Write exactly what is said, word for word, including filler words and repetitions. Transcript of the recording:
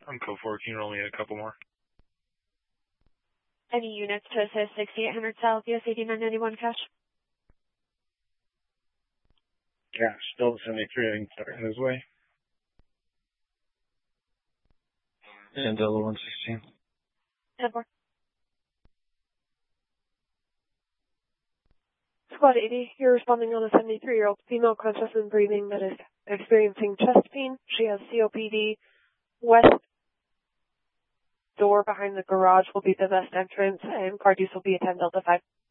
I'm code four. Can you roll me a couple more? Any units to assist sixty-eight hundred South U S eighty-nine ninety-one cash? Cash, Delta seventy-three, I can start his way. And Delta one sixteen. ten four. Squad eighty, you're responding on a seventy-three-year-old female conscious and breathing that is experiencing chest pain. She has C O P D. West door behind the garage will be the best entrance, and card use will be a ten Delta five.